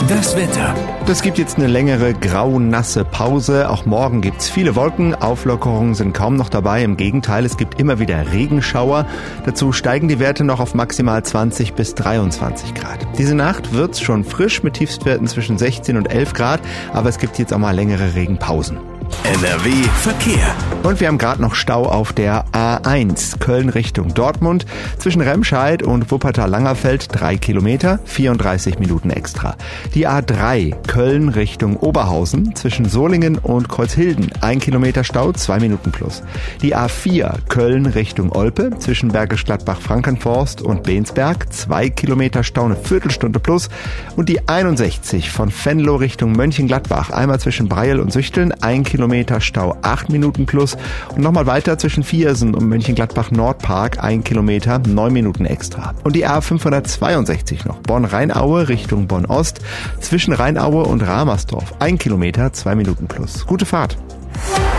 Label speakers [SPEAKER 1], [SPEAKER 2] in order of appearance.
[SPEAKER 1] Das Wetter.
[SPEAKER 2] Es gibt jetzt eine längere grau-nasse Pause. Auch morgen gibt's viele Wolken. Auflockerungen sind kaum noch dabei. Im Gegenteil, es gibt immer wieder Regenschauer. Dazu steigen die Werte noch auf maximal 20 bis 23 Grad. Diese Nacht wird's schon frisch mit Tiefstwerten zwischen 16 und 11 Grad. Aber es gibt jetzt auch mal längere Regenpausen.
[SPEAKER 1] NRW Verkehr.
[SPEAKER 2] Und wir haben gerade noch Stau auf der A1 Köln Richtung Dortmund. Zwischen Remscheid und Wuppertal-Langerfeld 3 Kilometer, 34 Minuten extra. Die A3 Köln Richtung Oberhausen zwischen Solingen und Kreuzhilden 1 Kilometer Stau, 2 Minuten plus. Die A4 Köln Richtung Olpe zwischen Bergisch Gladbach-Frankenforst und Bensberg 2 Kilometer Stau, eine Viertelstunde plus. Und die 61 von Venlo Richtung Mönchengladbach einmal zwischen Breil und Süchteln 1 Kilometer Stau, 8 Minuten plus. Und nochmal weiter zwischen Viersen und Mönchengladbach-Nordpark 1 Kilometer, 9 Minuten extra. Und die A562 noch Bonn-Rheinaue Richtung Bonn-Ost zwischen Rheinaue und Ramersdorf 1 Kilometer, 2 Minuten plus. Gute Fahrt.